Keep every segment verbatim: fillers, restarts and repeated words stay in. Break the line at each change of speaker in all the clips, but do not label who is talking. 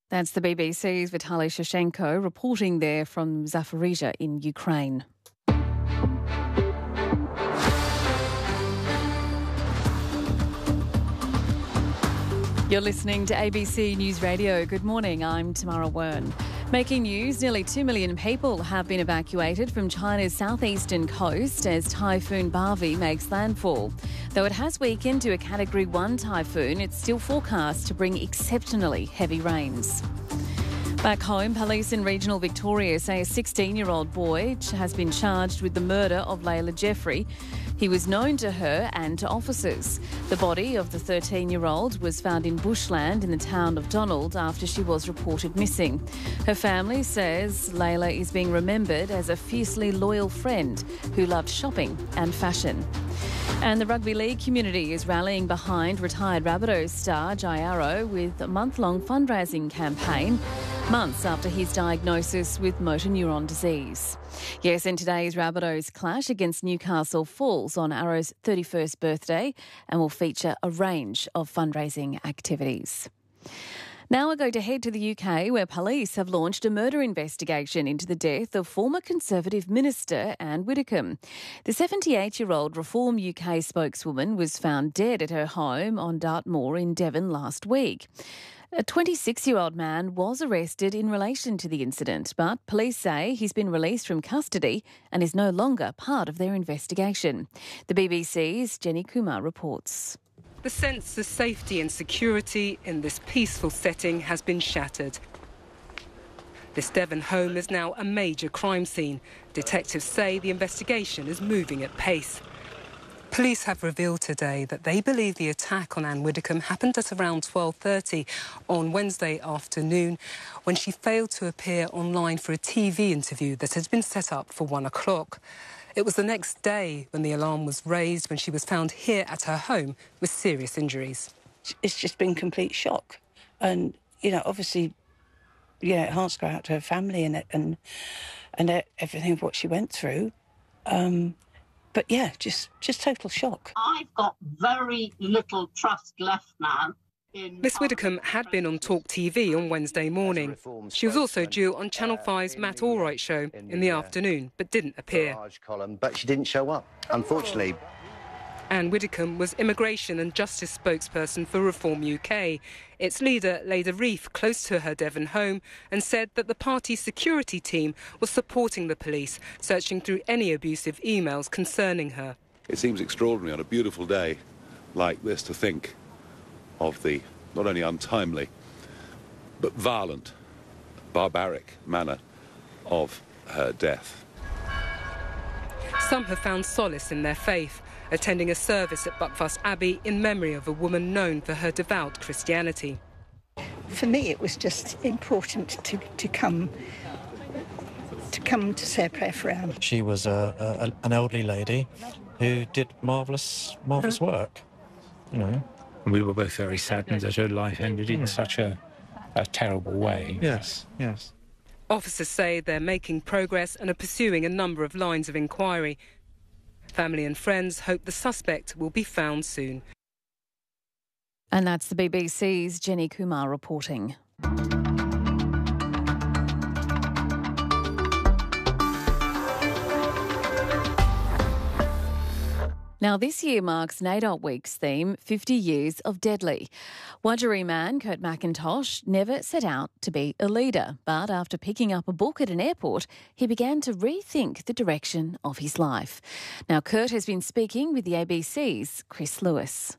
That's the B B C's Vitaly Shevchenko reporting there from Zaporizhzhia in Ukraine. You're listening to A B C News Radio. Good morning, I'm Tamara Wern. Making news, nearly two million people have been evacuated from China's southeastern coast as Typhoon Bavi makes landfall. Though it has weakened to a Category one typhoon, it's still forecast to bring exceptionally heavy rains. Back home, police in regional Victoria say a sixteen-year-old boy has been charged with the murder of Layla Jeffrey. He was known to her and to officers. The body of the thirteen-year-old was found in bushland in the town of Donald after she was reported missing. Her family says Layla is being remembered as a fiercely loyal friend who loved shopping and fashion. And the rugby league community is rallying behind retired Rabbitohs star Jai Arrow with a month-long fundraising campaign, months after his diagnosis with motor neuron disease. Yes, in today's Rabbitohs clash against Newcastle falls on Arrow's thirty-first birthday and will feature a range of fundraising activities. Now we're going to head to the U K, where police have launched a murder investigation into the death of former Conservative Minister Anne Widdecombe. The seventy-eight-year-old Reform U K spokeswoman was found dead at her home on Dartmoor in Devon last week. A twenty-six-year-old man was arrested in relation to the incident, but police say he's been released from custody and is no longer part of their investigation. The B B C's Jenny Kumar reports.
The sense of safety and security in this peaceful setting has been shattered. This Devon home is now a major crime scene. Detectives say the investigation is moving at pace. Police have revealed today that they believe the attack on Anne Widdecombe happened at around twelve thirty on Wednesday afternoon when she failed to appear online for a T V interview that had been set up for one o'clock. It was the next day when the alarm was raised when she was found here at her home with serious injuries.
It's just been complete shock. And, you know, obviously, you know, hearts go out to her family and and, and everything of what she went through. Um, but, yeah, just, just total shock.
I've got very little trust left now.
Miss Widdecombe had been on Talk T V on Wednesday morning. She was also due on Channel five's Matt Allwright show in the afternoon, but didn't appear.
But she didn't show up, unfortunately.
Anne Widdecombe was immigration and justice spokesperson for Reform U K. Its leader laid a wreath close to her Devon home and said that the party's security team was supporting the police, searching through any abusive emails concerning her.
It seems extraordinary on a beautiful day like this to think of the not only untimely but violent, barbaric manner of her death.
Some have found solace in their faith, attending a service at Buckfast Abbey in memory of a woman known for her devout Christianity.
For me, it was just important to, to come to come to say a prayer for Anne.
She was a, a, an elderly lady who did marvellous, marvellous work, you know.
We were both very saddened that her life ended in such a, a terrible way.
Yes, yes.
Officers say they're making progress and are pursuing a number of lines of inquiry. Family and friends hope the suspect will be found soon.
And that's the B B C's Jenny Kumar reporting. Now, this year marks NAIDOC Week's theme, fifty years of Deadly. Wurundjeri man Kurt McIntosh never set out to be a leader, but after picking up a book at an airport, he began to rethink the direction of his life. Now, Kurt has been speaking with the A B C's Chris Lewis.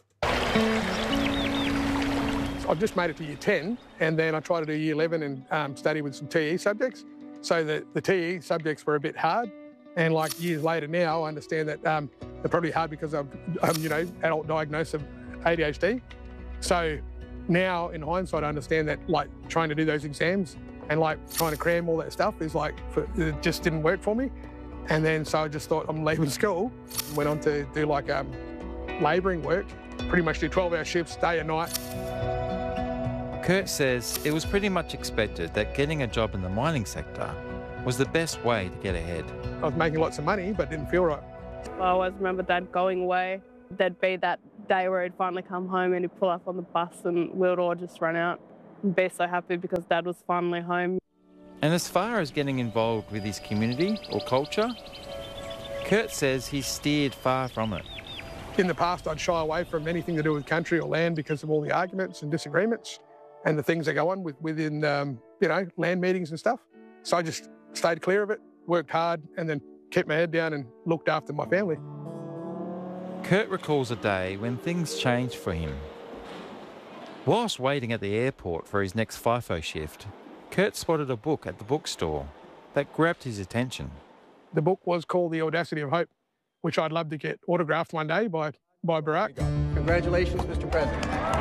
I've just made it to year ten, and then I tried to do year eleven and um, study with some T E subjects. So the, the T E subjects were a bit hard. And like years later now, I understand that um, they're probably hard because of, um, you know, adult diagnosis of A D H D. So now, in hindsight, I understand that, like, trying to do those exams and, like, trying to cram all that stuff is, like, for, it just didn't work for me. And then so I just thought I'm leaving school, went on to do, like, um, labouring work, pretty much do twelve-hour shifts, day and night.
Kurt says it was pretty much expected that getting a job in the mining sector was the best way to get ahead.
I was making lots of money, but didn't feel right.
I always remember Dad going away. There'd be that day where he'd finally come home and he'd pull up on the bus and we'd all just run out be so happy because Dad was finally home.
And as far as getting involved with his community or culture, Kurt says he's steered far from it.
In the past, I'd shy away from anything to do with country or land because of all the arguments and disagreements and the things that go on with, within, um, you know, land meetings and stuff. So I just stayed clear of it, worked hard, and then kept my head down and looked after my family.
Kurt recalls a day when things changed for him. Whilst waiting at the airport for his next FIFO shift, Kurt spotted a book at the bookstore that grabbed his attention.
The book was called The Audacity of Hope, which I'd love to get autographed one day by, by Barack.
Congratulations, Mister President.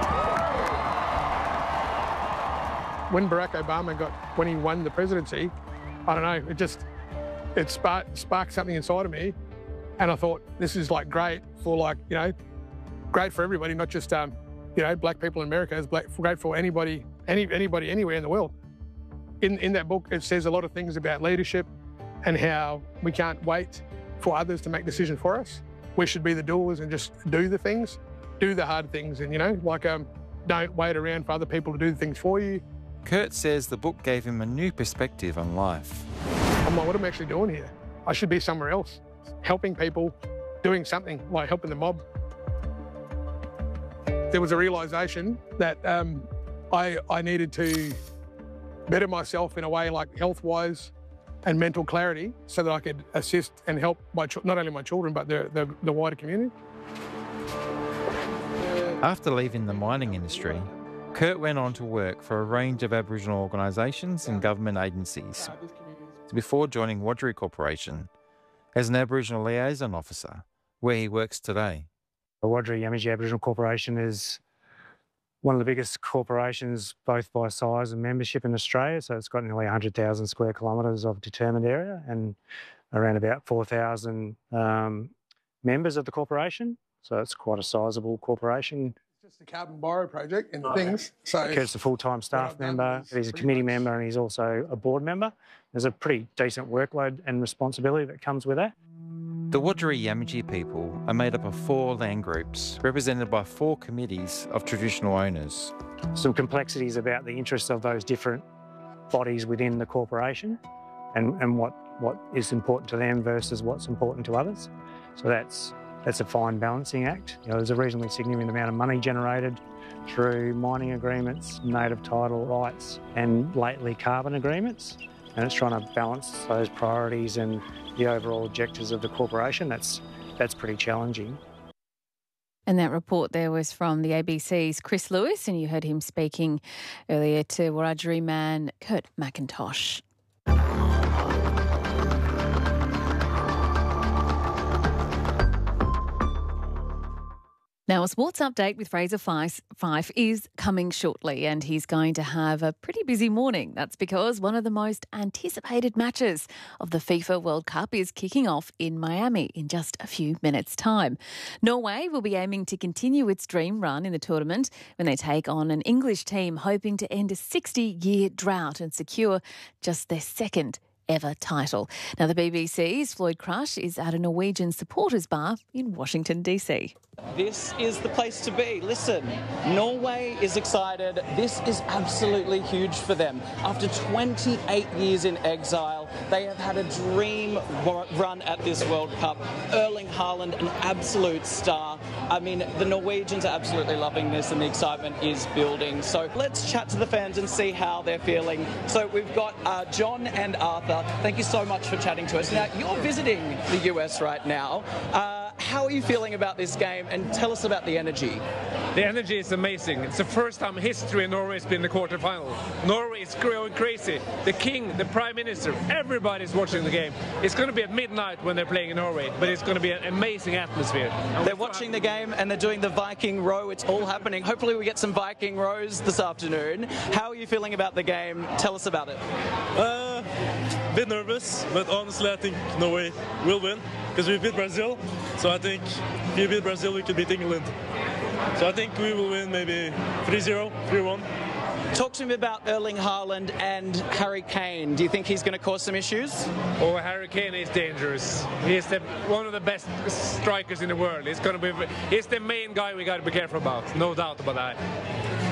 When Barack Obama got, when he won the presidency, I don't know, it just, it sparked, sparked something inside of me. And I thought, this is like great for like, you know, great for everybody, not just, um, you know, black people in America. It's black, great for anybody, any, anybody anywhere in the world. In, in that book, it says a lot of things about leadership and how we can't wait for others to make decisions for us. We should be the doers and just do the things, do the hard things, and, you know, like, um, don't wait around for other people to do the things for you.
Kurt says the book gave him a new perspective on life.
I'm like, what am I actually doing here? I should be somewhere else, helping people, doing something, like helping the mob. There was a realisation that um, I, I needed to better myself in a way like health-wise and mental clarity so that I could assist and help my not only my children but the, the, the wider community.
After leaving the mining industry, Kurt went on to work for a range of Aboriginal organisations and government agencies before joining Wadjuri Corporation as an Aboriginal liaison officer, where he works today.
The Wadjuri Yamatji Aboriginal Corporation is one of the biggest corporations both by size and membership in Australia, so it's got nearly one hundred thousand square kilometres of determined area and around about four thousand um, members of the corporation, so it's quite a sizable corporation.
It's just the Carbon Borrow project and
okay.
things. So
Kurt's a full-time staff member, he's a committee member and he's also a board member. There's a pretty decent workload and responsibility that comes with that.
The Wadjuri Yamatji people are made up of four land groups, represented by four committees of traditional owners.
Some complexities about the interests of those different bodies within the corporation and, and what, what is important to them versus what's important to others. So that's, that's a fine balancing act. You know, there's a reasonably significant amount of money generated through mining agreements, native title rights and lately carbon agreements. And it's trying to balance those priorities and the overall objectives of the corporation. That's, that's pretty challenging.
And that report there was from the A B C's Chris Lewis, and you heard him speaking earlier to Wiradjuri man Kurt McIntosh. Now, a sports update with Fraser Fyfe is coming shortly, and he's going to have a pretty busy morning. That's because one of the most anticipated matches of the FIFA World Cup is kicking off in Miami in just a few minutes' time. Norway will be aiming to continue its dream run in the tournament when they take on an English team hoping to end a sixty-year drought and secure just their second ever title. Now, the B B C's Floyd Crush is at a Norwegian supporters bar in Washington, D C.
This is the place to be. Listen, Norway is excited. This is absolutely huge for them. After twenty-eight years in exile, they have had a dream run at this World Cup. Erling Haaland, an absolute star. I mean, the Norwegians are absolutely loving this and the excitement is building. So let's chat to the fans and see how they're feeling. So we've got uh, John and Arthur. Thank you so much for chatting to us. Now, you're visiting the U S right now. Uh, how are you feeling about this game? And tell us about the energy.
The energy is amazing. It's the first time in history Norway has been in the quarterfinal. Norway is going crazy. The king, the prime minister, everybody's watching the game. It's going to be at midnight when they're playing in Norway, but it's going to be an amazing atmosphere.
And they're watching the game and they're doing the Viking row. It's all happening. Hopefully we get some Viking rows this afternoon. How are you feeling about the game? Tell us about it.
Uh, a bit nervous, but honestly I think Norway will win because we beat Brazil. So I think if we beat Brazil, we could beat England. So I think we will win maybe three zero, three one.
Talk to me about Erling Haaland and Harry Kane. Do you think he's going to cause some issues?
Oh, Harry Kane is dangerous. He's the, one of the best strikers in the world. He's going to be. He's the main guy we got to be careful about. No doubt about that.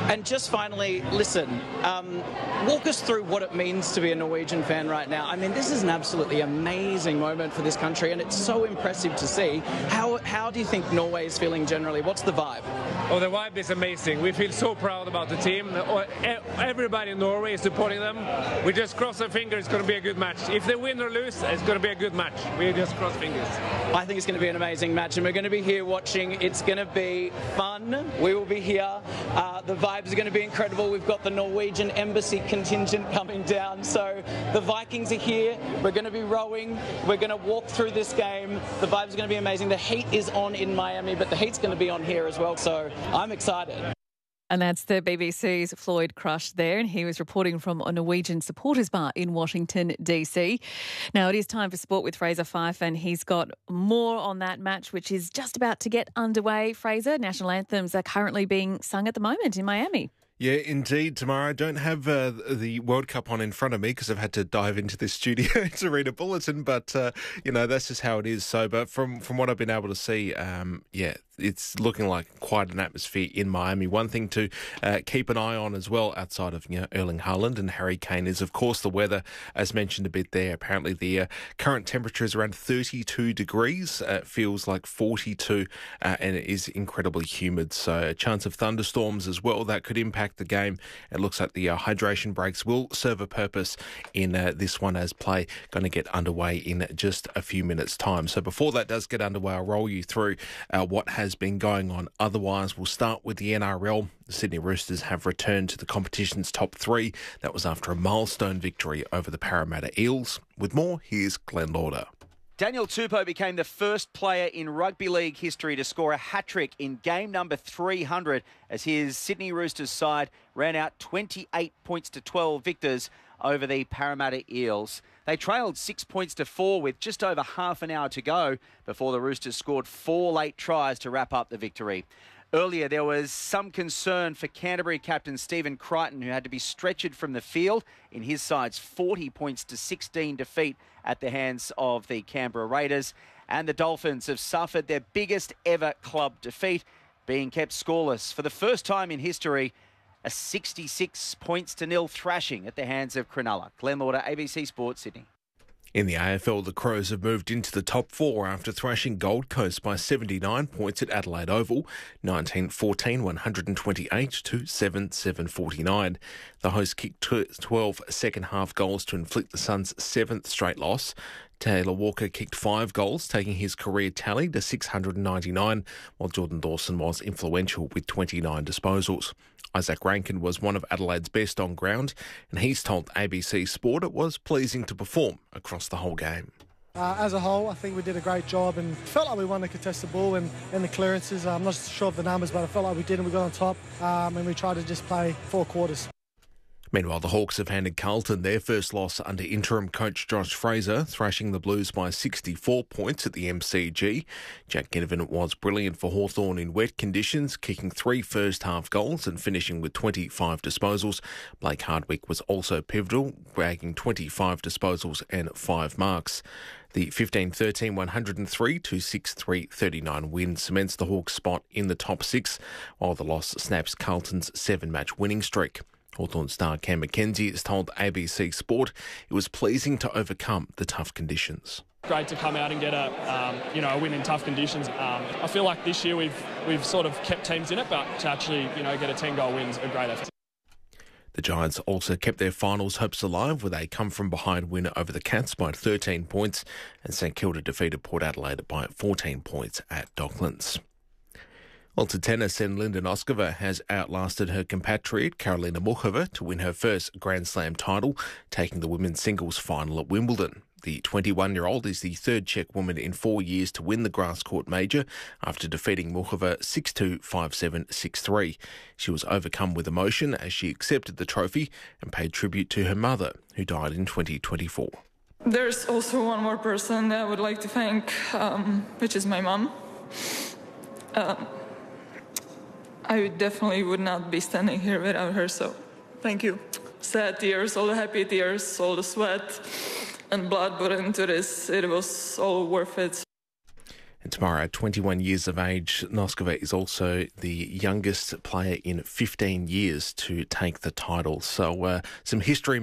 And just finally, listen, um, walk us through what it means to be a Norwegian fan right now. I mean, this is an absolutely amazing moment for this country, and it's so impressive to see. How, how do you think Norway is feeling generally? What's the vibe?
Oh, the vibe is amazing. We feel so proud about the team. Everybody in Norway is supporting them. We just cross our fingers. It's going to be a good match. If they win or lose, it's going to be a good match. We just cross fingers.
I think it's going to be an amazing match, and we're going to be here watching. It's going to be fun. We will be here. Uh, the vibes are going to be incredible. We've got the Norwegian embassy contingent coming down. So the Vikings are here. We're going to be rowing. We're going to walk through this game. The vibes are going to be amazing. The heat is on in Miami, but the heat's going to be on here as well. So I'm excited.
And that's the B B C's Floyd Crush there, and he was reporting from a Norwegian supporters bar in Washington, D C. Now it is time for sport with Fraser Fyfe, and he's got more on that match, which is just about to get underway. Fraser, national anthems are currently being sung at the moment in Miami.
Yeah, indeed, Tamara. I don't have uh, the World Cup on in front of me because I've had to dive into this studio to read a bulletin, but, uh, you know, that's just how it is. So, but from, from what I've been able to see, um, yeah, it's looking like quite an atmosphere in Miami. One thing to uh, keep an eye on as well, outside of, you know, Erling Haaland and Harry Kane, is, of course, the weather, as mentioned a bit there. Apparently, the uh, current temperature is around thirty-two degrees. Uh, it feels like forty-two, uh, and it is incredibly humid. So, a chance of thunderstorms as well that could impact the game. It looks like the uh, hydration breaks will serve a purpose in uh, this one, as play going to get underway in just a few minutes' time. So, before that does get underway, I'll roll you through uh, what has has been going on. Otherwise, we'll start with the N R L. The Sydney Roosters have returned to the competition's top three. That was after a milestone victory over the Parramatta Eels. With more, here's Glenn Lauder.
Daniel Tupou became the first player in rugby league history to score a hat-trick in game number three hundred as his Sydney Roosters side ran out twenty-eight points to twelve victors over the Parramatta Eels. They trailed six points to four with just over half an hour to go before the Roosters scored four late tries to wrap up the victory. Earlier, there was some concern for Canterbury captain Stephen Crichton, who had to be stretchered from the field in his side's forty points to sixteen defeat at the hands of the Canberra Raiders. And the Dolphins have suffered their biggest ever club defeat, being kept scoreless for the first time in history. A sixty-six points to nil thrashing at the hands of Cronulla. Glenn Lauder, A B C Sports, Sydney.
In the A F L, the Crows have moved into the top four after thrashing Gold Coast by seventy-nine points at Adelaide Oval, nineteen fourteen, one twenty-eight to seven seven forty-nine. The hosts kicked twelve second-half goals to inflict the Suns' seventh straight loss. Taylor Walker kicked five goals, taking his career tally to six hundred ninety-nine, while Jordan Dawson was influential with twenty-nine disposals. Isaac Rankin was one of Adelaide's best on ground, and he's told A B C Sport it was pleasing to perform across the whole game.
Uh, as a whole, I think we did a great job and felt like we won the contested ball and, and the clearances. I'm not sure of the numbers, but I felt like we did and we got on top, um, and we tried to just play four quarters.
Meanwhile, the Hawks have handed Carlton their first loss under interim coach Josh Fraser, thrashing the Blues by sixty-four points at the M C G. Jack Ginnivan was brilliant for Hawthorn in wet conditions, kicking three first-half goals and finishing with twenty-five disposals. Blake Hardwick was also pivotal, bagging twenty-five disposals and five marks. The fifteen thirteen, one oh three to six three thirty-nine win cements the Hawks' spot in the top six, while the loss snaps Carlton's seven-match winning streak. Hawthorn star Cam Mackenzie has told A B C Sport it was pleasing to overcome the tough conditions.
Great to come out and get a um, you know a win in tough conditions. Um, I feel like this year we've we've sort of kept teams in it, but to actually you know get a ten goal win is a great effort.
The Giants also kept their finals hopes alive with a come-from-behind win over the Cats by thirteen points, and St Kilda defeated Port Adelaide by fourteen points at Docklands. Well, to tennis, and Linda Noskova has outlasted her compatriot Karolina Muchova to win her first Grand Slam title, taking the women's singles final at Wimbledon. The twenty-one-year-old is the third Czech woman in four years to win the grass court major after defeating Muchova six two, five seven, six three. She was overcome with emotion as she accepted the trophy and paid tribute to her mother, who died in twenty twenty-four.
There's also one more person that I would like to thank, um, which is my mom. Um, I definitely would not be standing here without her, so thank you. Sad tears, all the happy tears, all the sweat and blood put into this, it was all worth it.
And tomorrow, at twenty-one years of age, Noskova is also the youngest player in fifteen years to take the title. So uh, some history